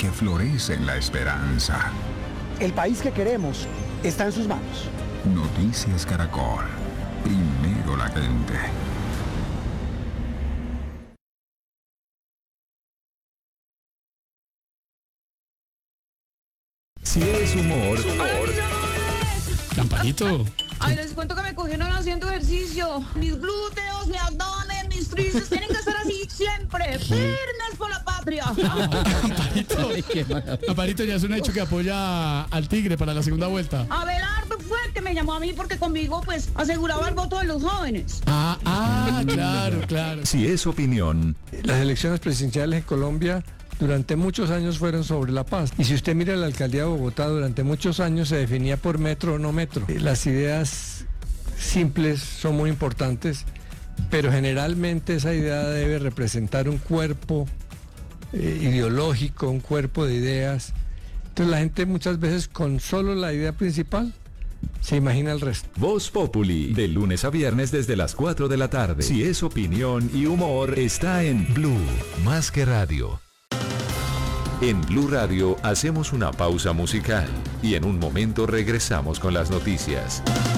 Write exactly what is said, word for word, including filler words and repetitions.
que florece en la esperanza. El país que queremos está en sus manos. Noticias Caracol. Primero la gente. Si es humor. Campanito. Ay, les cuento que me cogieron haciendo ejercicio. Mis glúteos, mi abdomen, mis tríceps tienen que estar así siempre, firmes por la patria. Campanito. Campanito ya es un hecho que apoya al Tigre para la segunda vuelta. Abelardo fue el que me llamó a mí porque conmigo, pues, aseguraba el voto de los jóvenes. Ah, ah, claro, claro. Si es opinión. Las elecciones presidenciales en Colombia durante muchos años fueron sobre la paz. Y si usted mira la alcaldía de Bogotá, durante muchos años se definía por metro o no metro. Las ideas simples son muy importantes, pero generalmente esa idea debe representar un cuerpo eh, ideológico, un cuerpo de ideas. Entonces la gente muchas veces con solo la idea principal se imagina el resto. Voz Populi, de lunes a viernes desde las cuatro de la tarde. Si es opinión y humor, está en Blue, más que radio. En Blue Radio hacemos una pausa musical y en un momento regresamos con las noticias.